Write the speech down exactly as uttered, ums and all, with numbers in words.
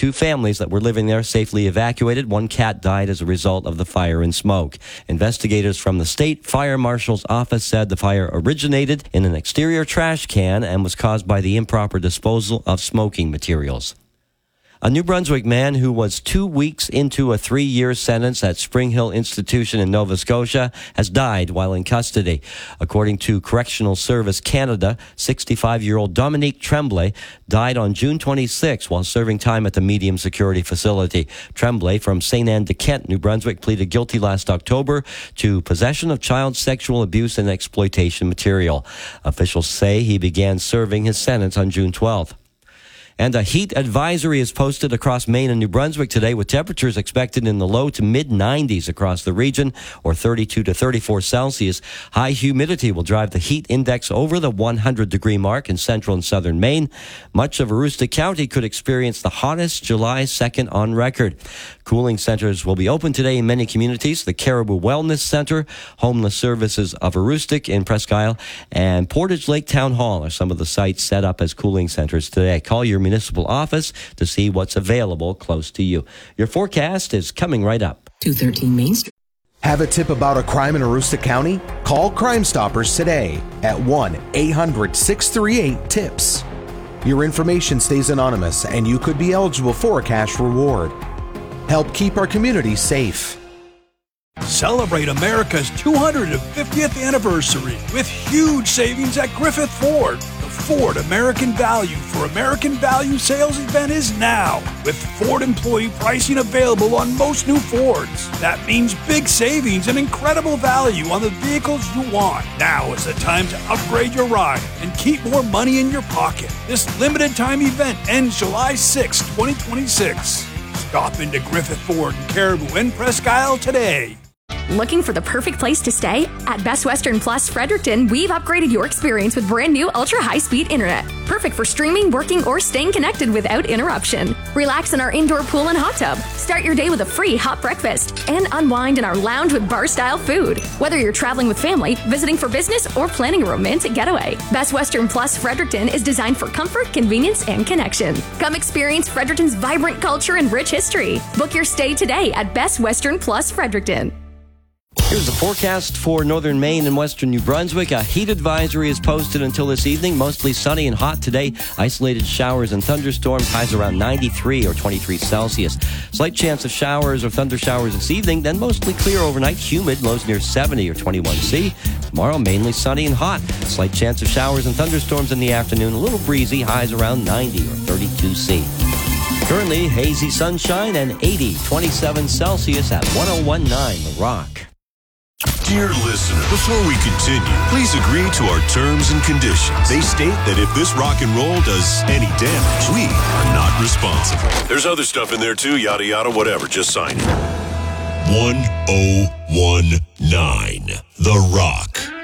Two families that were living there safely evacuated. One cat died as a result of the fire and smoke. Investigators from the state fire marshal's office said the fire originated in an exterior trash can and was caused by the improper disposal of smoking materials. A New Brunswick man who was two weeks into a three-year sentence at Spring Hill Institution in Nova Scotia has died while in custody. According to Correctional Service Canada, sixty-five-year-old Dominique Tremblay died on June twenty-sixth while serving time at the medium security facility. Tremblay from Saint Anne de Kent, New Brunswick, pleaded guilty last October to possession of child sexual abuse and exploitation material. Officials say he began serving his sentence on June twelfth. And a heat advisory is posted across Maine and New Brunswick today, with temperatures expected in the low to mid nineties across the region, or thirty-two to thirty-four Celsius. High humidity will drive the heat index over the one hundred degree mark in central and southern Maine. Much of Aroostook County could experience the hottest July second on record. Cooling centers will be open today in many communities. The Caribou Wellness Center, Homeless Services of Aroostook in Presque Isle, and Portage Lake Town Hall are some of the sites set up as cooling centers today. Call your municipal office to see what's available close to you. Your forecast is coming right up. two thirteen Main Street. Have a tip about a crime in Aroostook County? Call Crime Stoppers today at one eight hundred six three eight TIPS. Your information stays anonymous and you could be eligible for a cash reward. Help keep our community safe. Celebrate America's two hundred fiftieth anniversary with huge savings at Griffith Ford. The Ford American Value for American Value sales event is now, with Ford employee pricing available on most new Fords. That means big savings and incredible value on the vehicles you want. Now is the time to upgrade your ride and keep more money in your pocket. This limited time event ends July sixth, twenty twenty-six. Stop into Griffith Ford in Caribou and Presque Isle today. Looking for the perfect place to stay? At Best Western Plus Fredericton, we've upgraded your experience with brand new ultra high-speed internet. Perfect for streaming, working, or staying connected without interruption. Relax in our indoor pool and hot tub. Start your day with a free hot breakfast. And unwind in our lounge with bar-style food. Whether you're traveling with family, visiting for business, or planning a romantic getaway, Best Western Plus Fredericton is designed for comfort, convenience, and connection. Come experience Fredericton's vibrant culture and rich history. Book your stay today at Best Western Plus Fredericton. Here's the forecast for northern Maine and western New Brunswick. A heat advisory is posted until this evening. Mostly sunny and hot today. Isolated showers and thunderstorms. Highs around ninety-three or twenty-three Celsius. Slight chance of showers or thunder showers this evening. Then mostly clear overnight. Humid. Lows near seventy or twenty-one C. Tomorrow, mainly sunny and hot. Slight chance of showers and thunderstorms in the afternoon. A little breezy. Highs around ninety or thirty-two C. Currently, hazy sunshine and eighty, twenty-seven Celsius at one oh one point nine The Rock. Dear listener, before we continue, please agree to our terms and conditions. They state that if this rock and roll does any damage, we are not responsible. There's other stuff in there too, yada yada, whatever, just sign it. one oh one point nine The Rock.